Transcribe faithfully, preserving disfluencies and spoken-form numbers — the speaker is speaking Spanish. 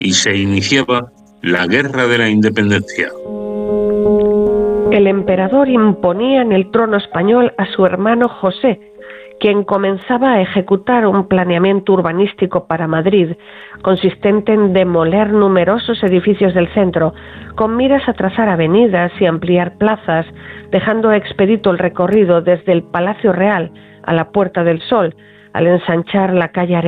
y se iniciaba la Guerra de la Independencia. El emperador imponía en el trono español a su hermano José, quien comenzaba a ejecutar un planeamiento urbanístico para Madrid, consistente en demoler numerosos edificios del centro, con miras a trazar avenidas y ampliar plazas, dejando expedito el recorrido desde el Palacio Real a la Puerta del Sol, al ensanchar la calle